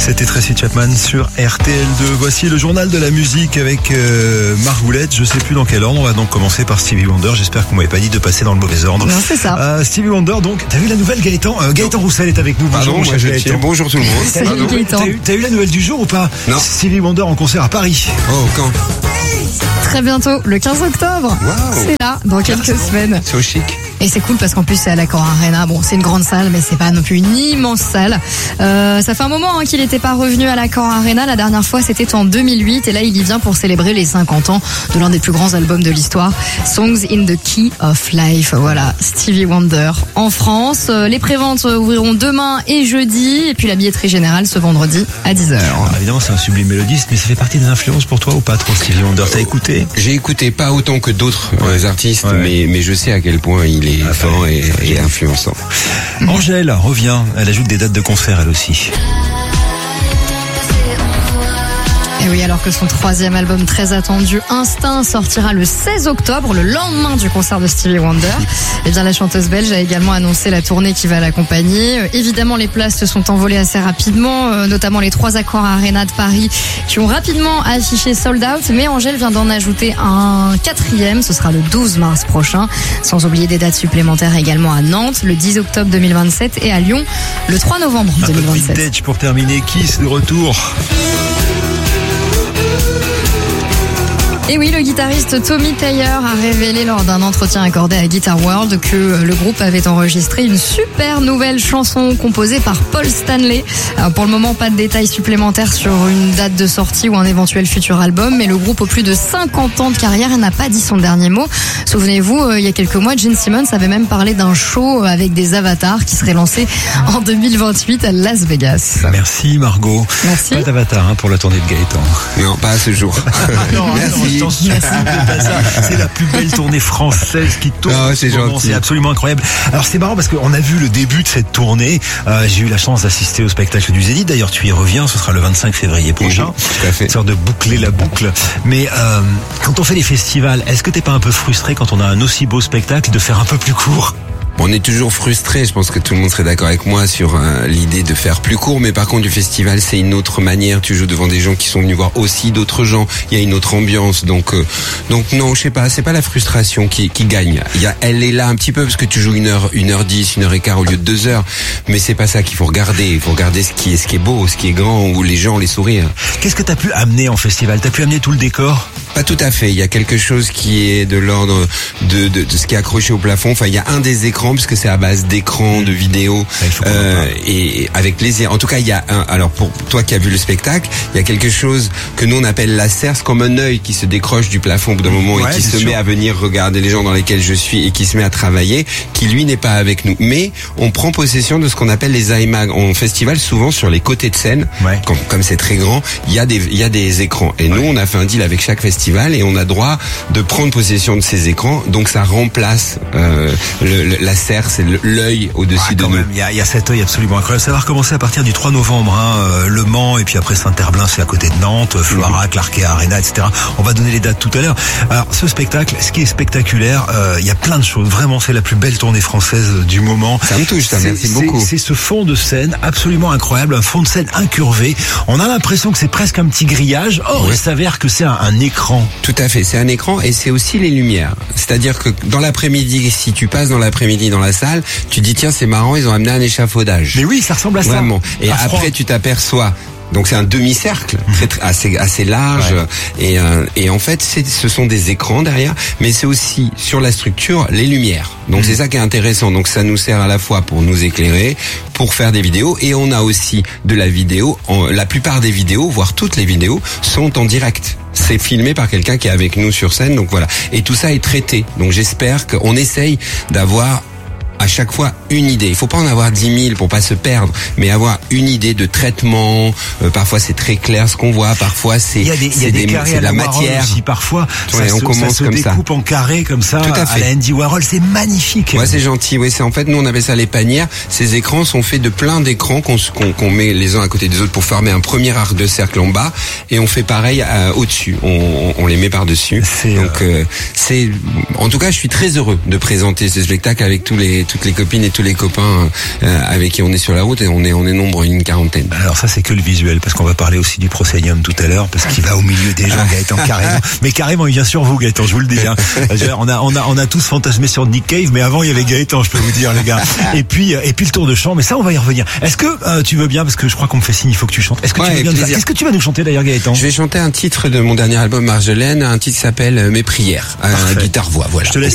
C'était Tracy Chapman sur RTL2. Voici le journal de la musique avec Margoulette. Je sais plus dans quel ordre. On va donc commencer par Stevie Wonder. J'espère qu'on m'avait pas dit de passer dans le mauvais ordre. Non, c'est ça. Stevie Wonder, donc, t'as vu la nouvelle Gaëtan Gaëtan Roussel est avec nous. Bonjour, Bonjour, Gaëtan. Bonjour tout le monde. Salut Gaëtan. T'as eu la nouvelle du jour ou pas? Non. Stevie Wonder en concert à Paris. Oh, quand? Très bientôt, le 15 octobre. Wow. C'est là, dans quelques semaines. C'est au chic. Et c'est cool parce qu'en plus c'est à l'Accor Arena. Bon, c'est une grande salle, mais c'est pas non plus une immense salle. Ça fait un moment qu'il n'était pas revenu à l'Accor Arena. La dernière fois, c'était en 2008. Et là, il y vient pour célébrer les 50 ans de l'un des plus grands albums de l'histoire, Songs in the Key of Life. Voilà, Stevie Wonder en France. Les préventes ouvriront demain et jeudi. Et puis la billetterie générale ce vendredi à 10h. Alors, évidemment, c'est un sublime mélodiste, mais ça fait partie des influences pour toi ou pas trop, Stevie Wonder? T'as écouté? J'ai écouté pas autant que d'autres artistes, Ouais. mais je sais à quel point il est fort et influençant. Angèle revient. Elle ajoute des dates de concert, elle aussi. Et oui, alors que son troisième album très attendu, Instinct, sortira le 16 octobre, le lendemain du concert de Stevie Wonder. Et bien, la chanteuse belge a également annoncé la tournée qui va l'accompagner. Évidemment, les places se sont envolées assez rapidement, notamment les 3 Accor Arena de Paris qui ont rapidement affiché sold out. Mais Angèle vient d'en ajouter un 4e, ce sera le 12 mars prochain. Sans oublier des dates supplémentaires également à Nantes, le 10 octobre 2027 et à Lyon, le 3 novembre Un peu de 2027. vintage pour terminer. Kiss de retour. Et oui, le guitariste Tommy Thayer a révélé lors d'un entretien accordé à Guitar World que le groupe avait enregistré une super nouvelle chanson composée par Paul Stanley. Alors pour le moment, pas de détails supplémentaires sur une date de sortie ou un éventuel futur album, mais le groupe aux plus de 50 ans de carrière n'a pas dit son dernier mot. Souvenez-vous, il y a quelques mois, Gene Simmons avait même parlé d'un show avec des avatars qui serait lancé en 2028 à Las Vegas. Merci Margot. Merci. Pas d'avatar pour la tournée de Gaëtan. Non, pas à ce jour. Merci. Attention, c'est la plus belle tournée française qui tourne. Ah, c'est gentil. C'est absolument incroyable. Alors c'est marrant parce qu'on a vu le début de cette tournée. J'ai eu la chance d'assister au spectacle du Zénith. D'ailleurs, tu y reviens. Ce sera le 25 février prochain. Tout à fait. Une sorte de boucler la boucle. Mais quand on fait des festivals, est-ce que t'es pas un peu frustré quand on a un aussi beau spectacle de faire un peu plus court? On est toujours frustré, je pense que tout le monde serait d'accord avec moi sur l'idée de faire plus court, mais par contre du festival c'est une autre manière, tu joues devant des gens qui sont venus voir aussi d'autres gens, il y a une autre ambiance, donc non, je sais pas, c'est pas la frustration qui gagne, elle est là un petit peu parce que tu joues 1h10, 1h15 au lieu de 2 heures, mais c'est pas ça qu'il faut regarder, il faut regarder ce qui est beau, ce qui est grand, où les gens, les sourires. Qu'est-ce que t'as pu amener en festival? T'as pu amener tout le décor? Pas tout à fait, il y a quelque chose qui est de l'ordre de ce qui est accroché au plafond, enfin il y a un des écrans, parce que c'est à base d'écran, de vidéo, et avec plaisir. En tout cas, il y a alors pour toi qui as vu le spectacle, il y a quelque chose que nous on appelle la serre, comme un œil qui se décroche du plafond au bout d'un moment et qui se met à venir regarder les gens dans lesquels je suis et qui se met à travailler, qui lui n'est pas avec nous. Mais on prend possession de ce qu'on appelle les iMags. En festival, souvent sur les côtés de scène, comme c'est très grand, il y a des écrans. Et nous, on a fait un deal avec chaque festival et on a droit de prendre possession de ces écrans. Donc ça remplace la serre, c'est l'œil au-dessus de nous. Il y a cet œil absolument incroyable. Ça va recommencer à partir du 3 novembre, Le Mans, et puis après Saint-Herblain, c'est à côté de Nantes, Floirac, l'Arkea Arena, etc. On va donner les dates tout à l'heure. Alors, ce spectacle, ce qui est spectaculaire, il y a plein de choses. Vraiment, c'est la plus belle tournée française du moment. Ça me touche, ça, merci beaucoup. C'est ce fond de scène absolument incroyable, un fond de scène incurvé. On a l'impression que c'est presque un petit grillage. Or, il s'avère que c'est un écran. Tout à fait, c'est un écran et c'est aussi les lumières. C'est-à-dire que dans l'après-midi, si tu passes dans l'après-midi dans la salle, tu dis tiens c'est marrant, ils ont amené un échafaudage. Mais oui, ça ressemble à ça. Vraiment. Et après tu t'aperçois. Donc c'est un demi-cercle assez large et en fait ce sont des écrans derrière, mais c'est aussi sur la structure les lumières. Donc c'est ça qui est intéressant. Donc ça nous sert à la fois pour nous éclairer, pour faire des vidéos, et on a aussi de la vidéo. La plupart des vidéos, voire toutes les vidéos, sont en direct. C'est filmé par quelqu'un qui est avec nous sur scène. Donc voilà. Et tout ça est traité. Donc j'espère qu'on essaye d'avoir à chaque fois une idée. Il faut pas en avoir 10 000 pour pas se perdre, mais avoir une idée de traitement. Parfois c'est très clair ce qu'on voit, parfois c'est de la matière. Aussi, parfois ça se découpe en carré comme ça. Tout à fait. À la Andy Warhol, c'est magnifique. Ouais, c'est gentil. Ouais, c'est en fait nous on appelle ça les panières. Ces écrans sont faits de plein d'écrans qu'on met les uns à côté des autres pour former un premier arc de cercle en bas, et on fait pareil au-dessus. On les met par-dessus. Donc c'est en tout cas je suis très heureux de présenter ce spectacle avec tous les toutes les copines et tous les copains avec qui on est sur la route, et on est nombre une quarantaine. Alors ça, c'est que le visuel, parce qu'on va parler aussi du Proscenium tout à l'heure, parce qu'il va au milieu des gens, Gaëtan, carrément. Mais carrément, il vient sur vous, Gaëtan, je vous le dis. Hein. On a tous fantasmé sur Nick Cave, mais avant il y avait Gaëtan, je peux vous dire, les gars. Et puis le tour de chant, mais ça on va y revenir. Est-ce que tu veux bien, parce que je crois qu'on me fait signe, il faut que tu chantes. Est-ce que tu veux bien? Qu'est-ce que tu vas nous chanter d'ailleurs, Gaëtan? Je vais chanter un titre de mon dernier album Marjolaine, un titre qui s'appelle Mes prières, guitare voix. Voilà.